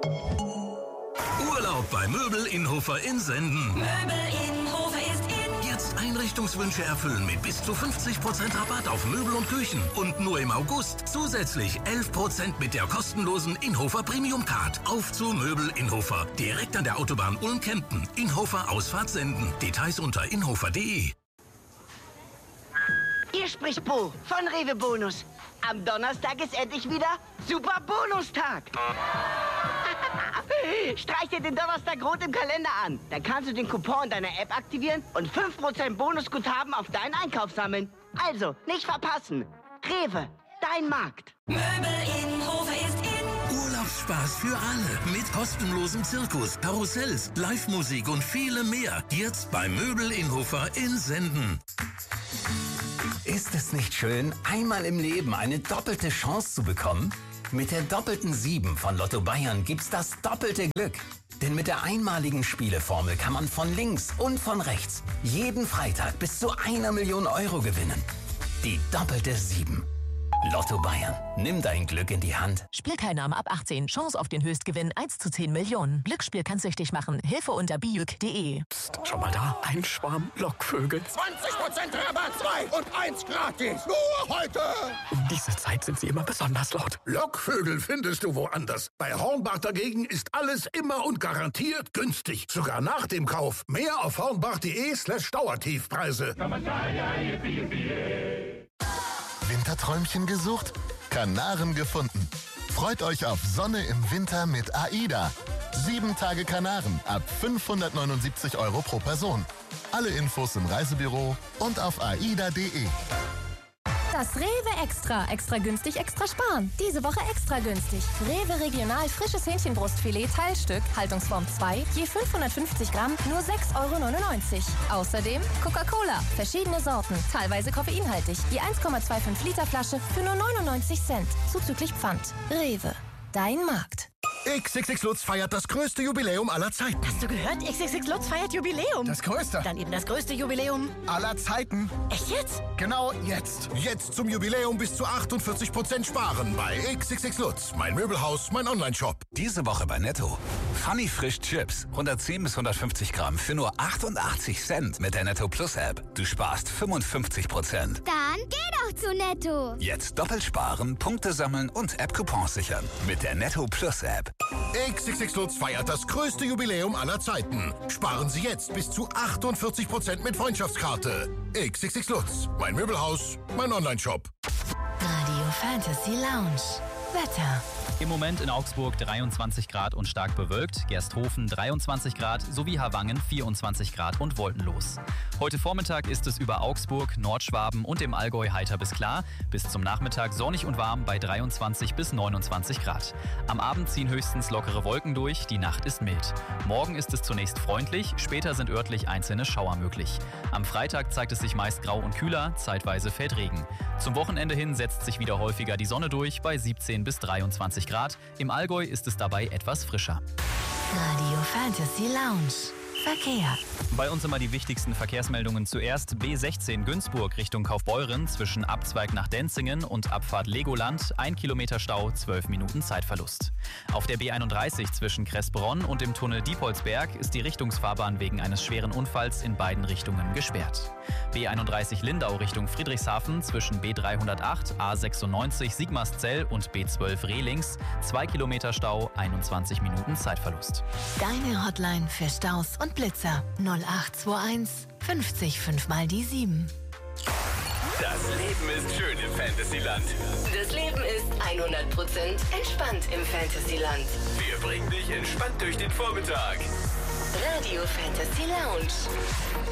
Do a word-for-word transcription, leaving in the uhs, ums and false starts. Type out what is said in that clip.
Urlaub bei Möbel Inhofer in Senden. Möbel Inhofer ist in. Jetzt Einrichtungswünsche erfüllen mit bis zu fünfzig Prozent Rabatt auf Möbel und Küchen. Und nur im August zusätzlich elf Prozent mit der kostenlosen Inhofer Premium Card. Auf zu Möbel Inhofer. Direkt an der Autobahn Ulm-Kempten. Inhofer Ausfahrt Senden. Details unter inhofer punkt de. Hier spricht Bo von Rewe Bonus. Am Donnerstag ist endlich wieder Super Bonustag. Streich dir den Donnerstag rot im Kalender an. Dann kannst du den Coupon deiner App aktivieren und fünf Prozent Bonusguthaben auf deinen Einkauf sammeln. Also, nicht verpassen. Rewe, dein Markt. Möbel Inhofer ist in. Urlaubsspaß für alle. Mit kostenlosem Zirkus, Karussells, Live-Musik und vielem mehr. Jetzt bei Möbel Inhofer in Senden. Ist es nicht schön, einmal im Leben eine doppelte Chance zu bekommen? Mit der doppelten sieben von Lotto Bayern gibt's das doppelte Glück. Denn mit der einmaligen Spieleformel kann man von links und von rechts jeden Freitag bis zu einer Million Euro gewinnen. Die doppelte sieben. Lotto Bayern. Nimm dein Glück in die Hand. Spielteilnahme ab achtzehn. Chance auf den Höchstgewinn eins zu zehn Millionen. Glücksspiel kann süchtig machen. Hilfe unter bijuk punkt de. Psst, schon mal da. Ein Schwarm Lockvögel. zwanzig Prozent Rabatt, zwei und eins gratis. Nur heute. Um diese Zeit sind sie immer besonders laut. Lockvögel findest du woanders. Bei Hornbach dagegen ist alles immer und garantiert günstig. Sogar nach dem Kauf. Mehr auf hornbach punkt de slash Dauertiefpreise. Winterträumchen gesucht? Kanaren gefunden. Freut euch auf Sonne im Winter mit AIDA. Sieben Tage Kanaren ab fünfhundertneunundsiebzig Euro pro Person. Alle Infos im Reisebüro und auf aida punkt de. Das Rewe Extra. Extra günstig, extra sparen. Diese Woche extra günstig. Rewe Regional frisches Hähnchenbrustfilet Teilstück, Haltungsform zwei, je fünfhundertfünfzig Gramm, nur sechs Euro neunundneunzig. Außerdem Coca-Cola, verschiedene Sorten, teilweise koffeinhaltig. Je eins Komma fünfundzwanzig Liter Flasche für nur neunundneunzig Cent. Zuzüglich Pfand. Rewe. Dein Markt. X X X Lutz feiert das größte Jubiläum aller Zeiten. Hast du gehört? X X X Lutz feiert Jubiläum. Das größte? Dann eben das größte Jubiläum aller Zeiten. Echt jetzt? Genau jetzt. Jetzt zum Jubiläum bis zu achtundvierzig Prozent sparen bei X X X Lutz. Mein Möbelhaus, mein Online-Shop. Diese Woche bei Netto. Funny Frisch Chips. hundertzehn bis hundertfünfzig Gramm für nur achtundachtzig Cent mit der Netto Plus App. Du sparst fünfundfünfzig Prozent. Dann geh doch zu Netto. Jetzt doppelt sparen, Punkte sammeln und App-Coupons sichern. Mit der Netto Plus App. X X X Lutz feiert das größte Jubiläum aller Zeiten. Sparen Sie jetzt bis zu achtundvierzig Prozent mit Freundschaftskarte. X X X Lutz. Mein Möbelhaus, mein Online-Shop. Radio Fantasy Lounge. Wetter. Im Moment in Augsburg dreiundzwanzig Grad und stark bewölkt, Gersthofen dreiundzwanzig Grad sowie Harwangen vierundzwanzig Grad und wolkenlos. Heute Vormittag ist es über Augsburg, Nordschwaben und im Allgäu heiter bis klar. Bis zum Nachmittag sonnig und warm bei dreiundzwanzig bis neunundzwanzig Grad. Am Abend ziehen höchstens lockere Wolken durch, die Nacht ist mild. Morgen ist es zunächst freundlich, später sind örtlich einzelne Schauer möglich. Am Freitag zeigt es sich meist grau und kühler, zeitweise fällt Regen. Zum Wochenende hin setzt sich wieder häufiger die Sonne durch bei siebzehn bis dreiundzwanzig Grad. Im Allgäu ist es dabei etwas frischer. Radio Fantasy Lounge. Verkehr. Bei uns immer die wichtigsten Verkehrsmeldungen zuerst. B sechzehn Günzburg Richtung Kaufbeuren zwischen Abzweig nach Denzingen und Abfahrt Legoland. Ein Kilometer Stau, zwölf Minuten Zeitverlust. Auf der B einunddreißig zwischen Kressbronn und dem Tunnel Diepholzberg ist die Richtungsfahrbahn wegen eines schweren Unfalls in beiden Richtungen gesperrt. B einunddreißig Lindau Richtung Friedrichshafen zwischen B dreihundertacht, A sechsundneunzig Sigmarszell und B zwölf Rehlings. Zwei Kilometer Stau, einundzwanzig Minuten Zeitverlust. Deine Hotline für Staus und Blitzer null acht zwei eins fünfzig fünf mal die sieben. Das Leben ist schön im Fantasyland. Das Leben ist hundert Prozent entspannt im Fantasyland. Wir bringen dich entspannt durch den Vormittag. Radio Fantasy Lounge.